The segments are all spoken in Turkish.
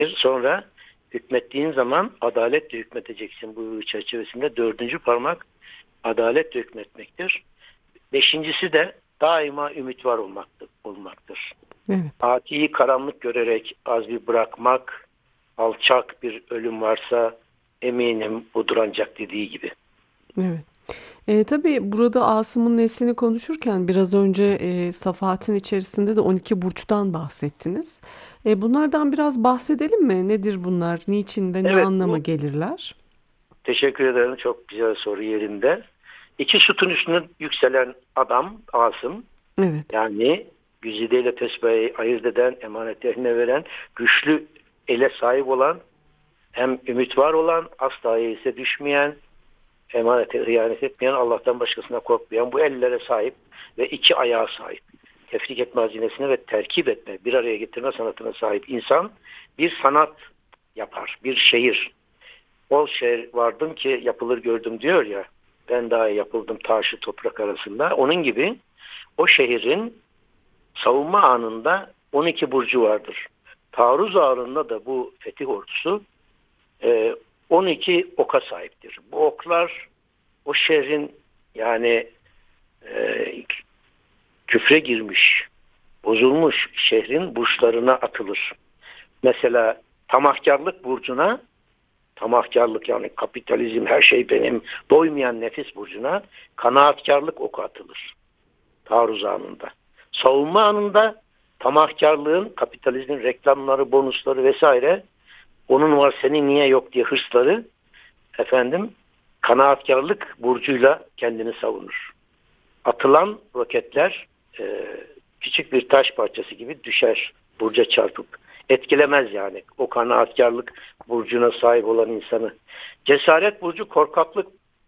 Sonra hükmettiğin zaman adaletle hükmeteceksin buyruğu çerçevesinde. Dördüncü parmak adaletle hükmetmektir. Beşincisi de daima ümit var olmaktır. Evet. Atiyi karanlık görerek az bir bırakmak, alçak bir ölüm varsa eminim budur ancak dediği gibi. Evet. Tabii burada Asım'ın neslini konuşurken biraz önce Safahat'in içerisinde de 12 burçtan bahsettiniz. Bunlardan biraz bahsedelim mi? Nedir bunlar? Niçin ve ne Evet, anlama bu gelirler? teşekkür ederim. Çok güzel soru yerinde. İki sütun üstüne yükselen adam Asım, Evet. yani güzideyle tesbihayı ayırt eden, emanet eline veren, güçlü ele sahip olan, hem ümit var olan, asla ise düşmeyen, emanete hıyanet etmeyen, Allah'tan başkasına korkmayan, bu ellere sahip ve iki ayağa sahip. Tefrik etme hazinesine ve terkip etme, bir araya getirme sanatına sahip insan bir sanat yapar, bir şehir. O şehir vardım ki yapılır gördüm diyor ya, ben daha yapıldım taşı toprak arasında. Onun gibi o şehrin savunma anında 12 burcu vardır. Taarruz anında da bu fetih ordusu 12 oka sahiptir. Bu oklar o şehrin, yani e, küfre girmiş, bozulmuş şehrin burçlarına atılır. Mesela tamahkarlık burcuna, tamahkarlık yani kapitalizm, her şey benim, doymayan nefis burcuna kanaatkarlık oku atılır taarruz anında. Savunma anında tamahkarlığın, kapitalizmin reklamları, bonusları vesaire, onun var senin niye yok diye hırsları, efendim, kanaatkarlık burcuyla kendini savunur. Atılan roketler küçük bir taş parçası gibi düşer burca çarpıp. Etkilemez yani o kanaatkarlık burcuna sahip olan insanı. Cesaret burcu korkaklık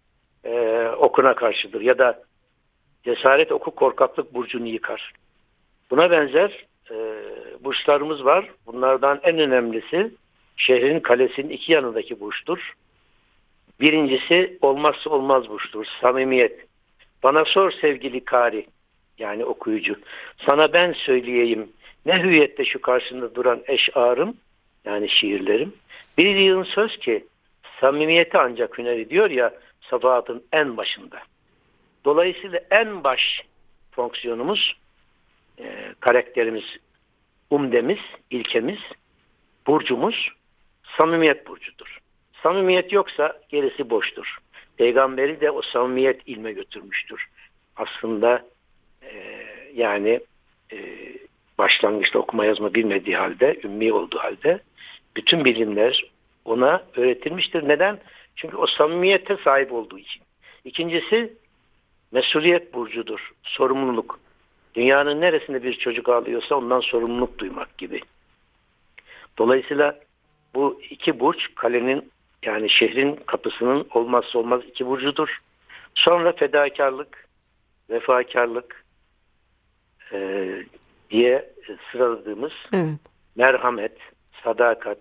okuna karşıdır ya da cesaret oku korkaklık burcunu yıkar. Buna benzer burçlarımız var. Bunlardan en önemlisi şehrin kalesinin iki yanındaki burçtur. Birincisi olmazsa olmaz burçtur. Samimiyet. Bana sor sevgili kari, yani okuyucu. Sana ben söyleyeyim ne hüviyette şu karşında duran eşarım, yani şiirlerim. Bir yığın söz ki samimiyeti ancak hüner ediyor ya Sabahat'ın en başında. Dolayısıyla en baş fonksiyonumuz, karakterimiz, umdemiz, ilkemiz, burcumuz samimiyet burcudur. Samimiyet yoksa gerisi boştur. Peygamberi de o samimiyet ilme götürmüştür. Aslında yani e, başlangıçta okuma yazma bilmediği halde, ümmi olduğu halde bütün bilimler ona öğretilmiştir. Neden? Çünkü o samimiyete sahip olduğu için. İkincisi mesuliyet burcudur. Sorumluluk. Dünyanın neresinde bir çocuk ağlıyorsa ondan sorumluluk duymak gibi. Dolayısıyla bu iki burç kalenin, yani şehrin kapısının olmazsa olmaz iki burcudur. Sonra fedakarlık, vefakarlık e, diye sıraladığımız Evet. merhamet, sadakat,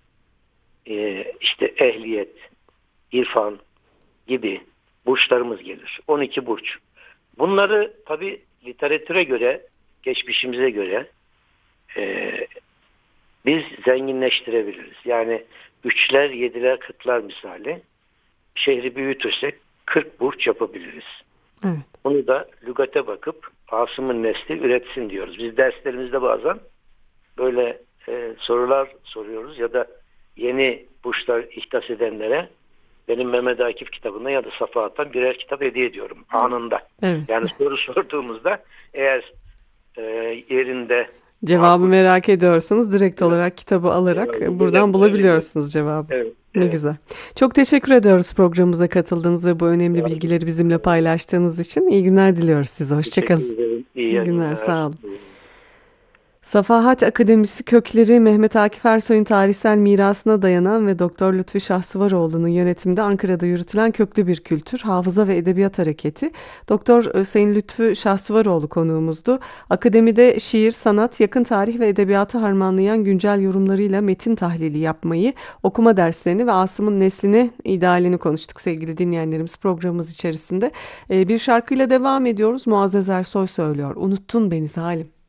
işte ehliyet, irfan gibi burçlarımız gelir. 12 burç. Bunları tabi literatüre göre, geçmişimize göre e, biz zenginleştirebiliriz. Yani üçler, yediler, kırklar misali şehri büyütürsek 40 burç yapabiliriz. Evet. Bunu da lügate bakıp Asım'ın nesli üretsin diyoruz. Biz derslerimizde bazen böyle sorular soruyoruz ya da yeni burçlar ihdas edenlere benim Mehmet Akif kitabından ya da Safahat'tan birer kitap hediye ediyorum anında. Evet. Yani soru sorduğumuzda eğer yerinde Cevabı makul, merak ediyorsanız direkt evet, olarak kitabı alarak buradan direkt verebilirim. bulabiliyorsunuz cevabı. Evet, Ne evet. güzel. Çok teşekkür ediyoruz programımıza katıldığınız ve bu önemli bilgileri bizimle paylaştığınız için. İyi günler diliyoruz size. Hoşçakalın. Teşekkür ederim. İyi İyi günler. Sağ yayınlar. olun. Safahat Akademisi kökleri Mehmet Akif Ersoy'un tarihsel mirasına dayanan ve Doktor Lütfü Şahsıvaroğlu'nun yönetiminde Ankara'da yürütülen köklü bir kültür, hafıza ve edebiyat hareketi. Doktor Sayın Lütfü Şahsıvaroğlu konuğumuzdu. Akademide şiir, sanat, yakın tarih ve edebiyatı harmanlayan güncel yorumlarıyla metin tahlili yapmayı, okuma derslerini ve Asım'ın neslini, idealini konuştuk sevgili dinleyenlerimiz programımız içerisinde. Bir şarkıyla devam ediyoruz. Muazzez Ersoy söylüyor. Unuttun beni zalim.